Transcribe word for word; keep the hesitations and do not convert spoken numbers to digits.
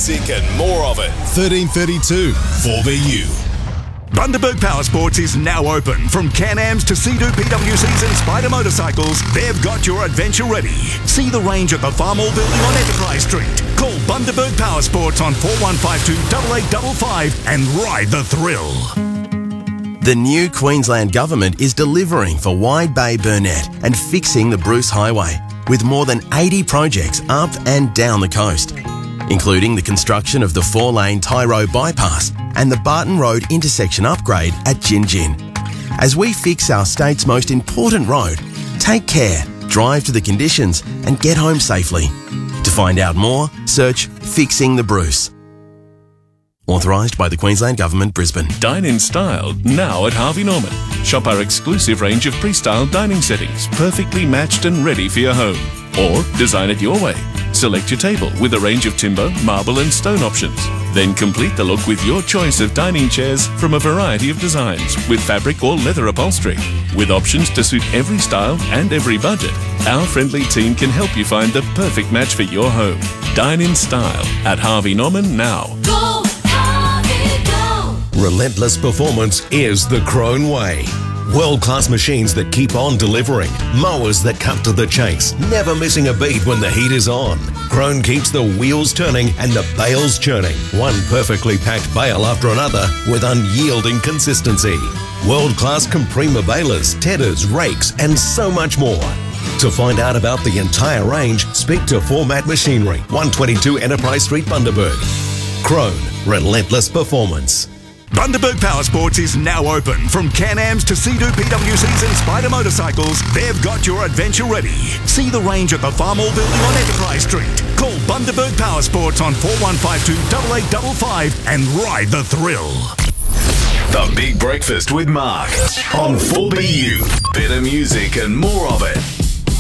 music and more of it. thirteen thirty-two four B U. Bundaberg Power Sports is now open. From Can-Ams to Sea-Doo P W Cs and Spider motorcycles, they've got your adventure ready. See the range at the Farm Hall building on Enterprise Street. Call Bundaberg Power Sports on four one five two, eight eight five five and ride the thrill. The new Queensland Government is delivering for Wide Bay Burnett and fixing the Bruce Highway with more than eighty projects up and down the coast, including the construction of the four-lane Tyro bypass and the Barton Road intersection upgrade at Gin Gin. As we fix our state's most important road, take care, drive to the conditions and get home safely. To find out more, search Fixing the Bruce. Authorised by the Queensland Government, Brisbane. Dine in style, now at Harvey Norman. Shop our exclusive range of pre-styled dining settings, perfectly matched and ready for your home. Or design it your way. Select your table with a range of timber, marble and stone options. Then complete the look with your choice of dining chairs from a variety of designs with fabric or leather upholstery. With options to suit every style and every budget, our friendly team can help you find the perfect match for your home. Dine in style at Harvey Norman now. Go, Harvey, go! Relentless performance is the Crone way. World-class machines that keep on delivering. Mowers that cut to the chase, never missing a beat when the heat is on. Crone keeps the wheels turning and the bales churning. One perfectly packed bale after another with unyielding consistency. World-class Comprima balers, tedders, rakes and so much more. To find out about the entire range, speak to Format Machinery, one twenty-two Enterprise Street, Bundaberg. Crone, relentless performance. Bundaberg Power Sports is now open. From Can-Ams to Sea-Doo P W Cs and Spider motorcycles, they've got your adventure ready. See the range at the Farm Hall building on Enterprise Street. Call Bundaberg Power Sports on four one five two, eight eight five five and ride the thrill. The Big Breakfast with Mark on four B U. Better music and more of it.